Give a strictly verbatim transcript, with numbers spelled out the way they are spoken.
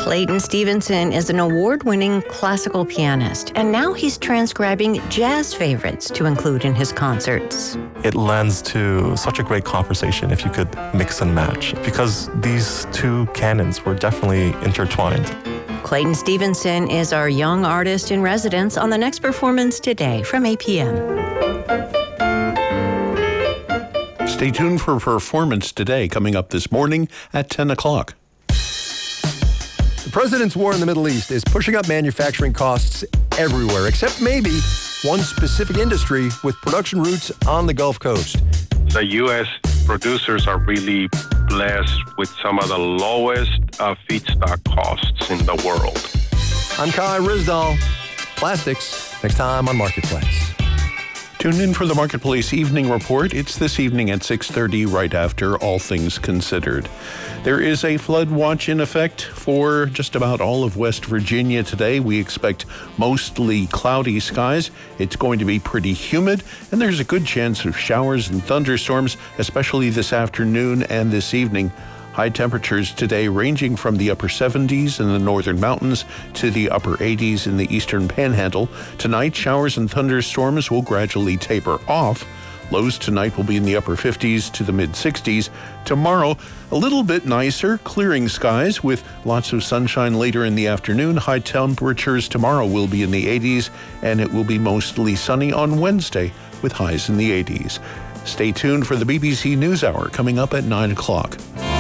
Clayton Stevenson is an award-winning classical pianist, and now he's transcribing jazz favorites to include in his concerts. It lends to such a great conversation if you could mix and match, because these two canons were definitely intertwined. Clayton Stevenson is our young artist in residence on the next performance today from eight p.m. Stay tuned for performance today, coming up this morning at ten o'clock. The president's war in the Middle East is pushing up manufacturing costs everywhere, except maybe one specific industry with production roots on the Gulf Coast. The U S producers are really blessed with some of the lowest uh, feedstock costs in the world. I'm Kai Rizdal. Plastics, next time on Marketplace. Tune in for the Marketplace Evening Report. It's this evening at six thirty, right after All Things Considered. There is a flood watch in effect for just about all of West Virginia today. We expect mostly cloudy skies. It's going to be pretty humid, and there's a good chance of showers and thunderstorms, especially this afternoon and this evening. High temperatures today ranging from the upper seventies in the northern mountains to the upper eighties in the eastern panhandle. Tonight, showers and thunderstorms will gradually taper off. Lows tonight will be in the upper fifties to the mid-sixties. Tomorrow, a little bit nicer, clearing skies with lots of sunshine later in the afternoon. High temperatures tomorrow will be in the eighties, and it will be mostly sunny on Wednesday with highs in the eighties. Stay tuned for the B B C NewsHour coming up at nine o'clock.